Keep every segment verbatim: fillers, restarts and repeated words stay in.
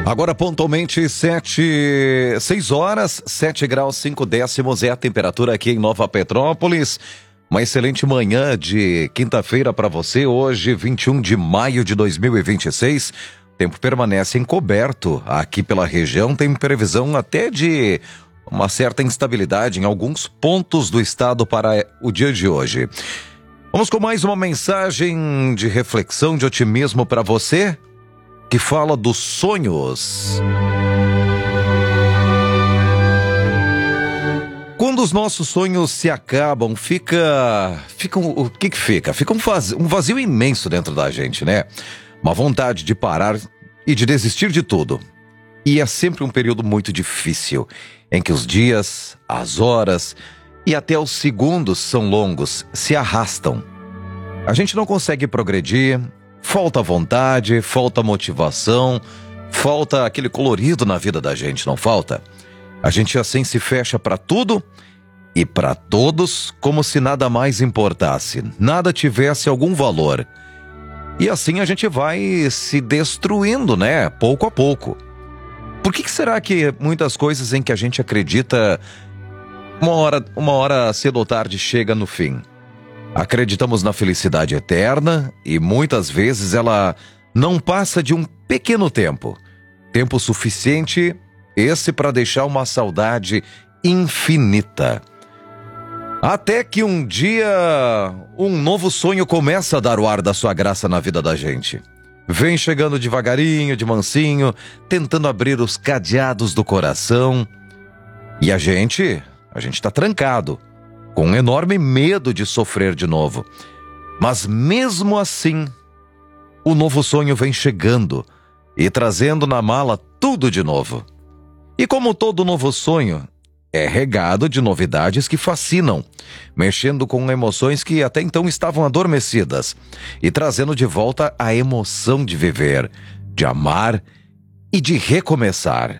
Agora pontualmente sete, seis horas, sete graus, cinco décimos é a temperatura aqui em Nova Petrópolis. Uma excelente manhã de quinta-feira para você, hoje vinte e um de maio de dois mil e vinte e seis. O tempo permanece encoberto aqui pela região, tem previsão até de uma certa instabilidade em alguns pontos do estado para o dia de hoje. Vamos com mais uma mensagem de reflexão, de otimismo para você, que fala dos sonhos. Quando os nossos sonhos se acabam, fica... fica um, o que que fica? Fica um vazio, um vazio imenso dentro da gente, né? Uma vontade de parar e de desistir de tudo. E é sempre um período muito difícil, em que os dias, as horas e até os segundos são longos, se arrastam. A gente não consegue progredir, falta vontade, falta motivação, falta aquele colorido na vida da gente, não falta? A gente assim se fecha para tudo e para todos como se nada mais importasse, nada tivesse algum valor. E assim a gente vai se destruindo, né? Pouco a pouco. Por que que será que muitas coisas em que a gente acredita, uma hora, uma hora cedo ou tarde chega no fim? Acreditamos na felicidade eterna e muitas vezes ela não passa de um pequeno tempo. Tempo suficiente, esse para deixar uma saudade infinita. Até que um dia, um novo sonho começa a dar o ar da sua graça na vida da gente. Vem chegando devagarinho, de mansinho, tentando abrir os cadeados do coração. E a gente, a gente tá trancado, com um enorme medo de sofrer de novo. Mas mesmo assim, o novo sonho vem chegando e trazendo na mala tudo de novo. E como todo novo sonho, é regado de novidades que fascinam, mexendo com emoções que até então estavam adormecidas e trazendo de volta a emoção de viver, de amar e de recomeçar.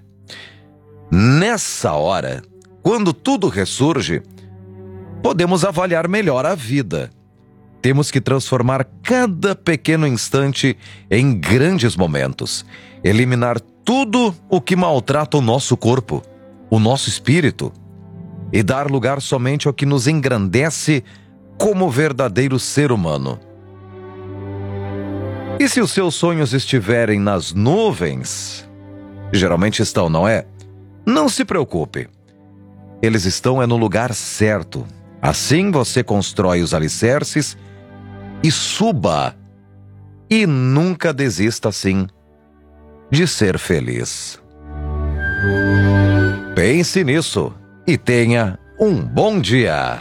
Nessa hora, quando tudo ressurge, podemos avaliar melhor a vida. Temos que transformar cada pequeno instante em grandes momentos, eliminar tudo o que maltrata o nosso corpo, o nosso espírito, e dar lugar somente ao que nos engrandece como verdadeiro ser humano. E se os seus sonhos estiverem nas nuvens, geralmente estão, não é? Não se preocupe. Eles estão é no lugar certo. Assim você constrói os alicerces e suba. E nunca desista assim de ser feliz. Pense nisso e tenha um bom dia.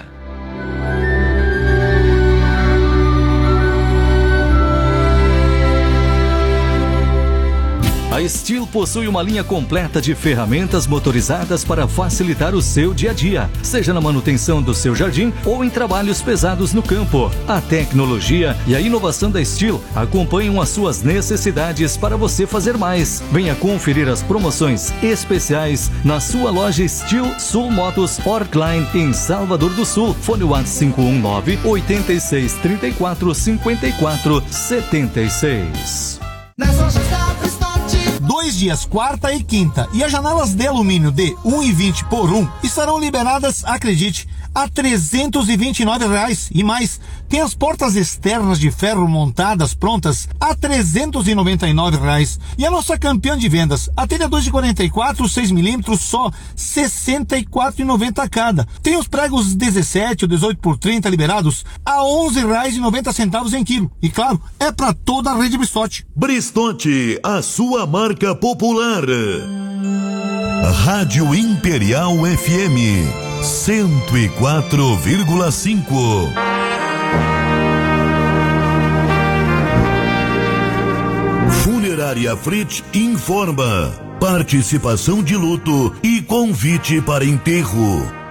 A Steel possui uma linha completa de ferramentas motorizadas para facilitar o seu dia a dia, seja na manutenção do seu jardim ou em trabalhos pesados no campo. A tecnologia e a inovação da Steel acompanham as suas necessidades para você fazer mais. Venha conferir as promoções especiais na sua loja Steel Sul Motos Portline em Salvador do Sul. Fone WhatsApp cinco um nove, oito seis três quatro, cinco quatro sete seis. Dois dias, quarta e quinta, e as janelas de alumínio de um e vinte por um estarão liberadas, acredite, a trezentos e vinte e nove reais e mais. Tem as portas externas de ferro montadas prontas a trezentos e noventa e nove reais. E a nossa campeã de vendas, a telha dois de quarenta e quatro, seis milímetros, só sessenta e quatro reais e noventa centavos cada. Tem os pregos dezessete ou dezoito por trinta liberados a onze reais e noventa centavos em quilo. E claro, é para toda a rede Bristote. Bristote, a sua marca popular. Rádio Imperial F M cento e quatro vírgula cinco. Funerária Fritz informa. Participação de luto e convite para enterro.